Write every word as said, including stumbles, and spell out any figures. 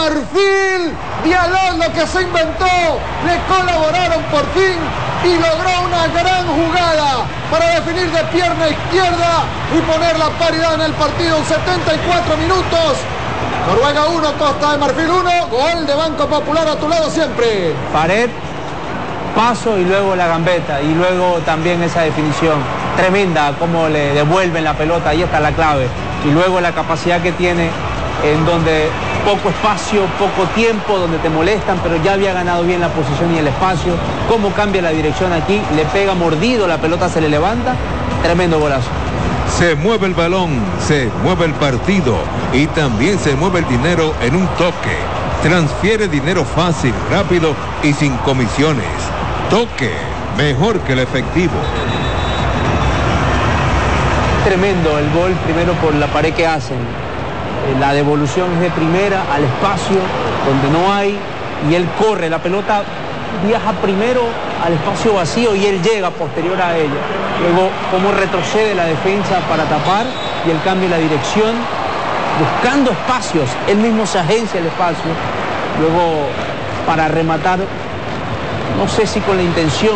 Marfil. Diallo lo que se inventó, le colaboraron por fin y logró una gran jugada para definir de pierna izquierda y poner la paridad en el partido en setenta y cuatro minutos. Noruega uno, Costa de Marfil uno, gol de Banco Popular a tu lado siempre. Pared, paso y luego la gambeta y luego también esa definición. Tremenda, cómo le devuelven la pelota, ahí está la clave. Y luego la capacidad que tiene en donde poco espacio, poco tiempo, donde te molestan, pero ya había ganado bien la posición y el espacio. Cómo cambia la dirección aquí, le pega mordido, la pelota se le levanta. Tremendo golazo. Se mueve el balón, se mueve el partido y también se mueve el dinero en un toque. Transfiere dinero fácil, rápido y sin comisiones. Toque, mejor que el efectivo. Tremendo el gol, primero por la pared que hacen. La devolución es de primera al espacio donde no hay y él corre, la pelota viaja primero al espacio vacío y él llega posterior a ella. Luego cómo retrocede la defensa para tapar y el cambio de la dirección, buscando espacios, él mismo se agencia el espacio. Luego para rematar, no sé si con la intención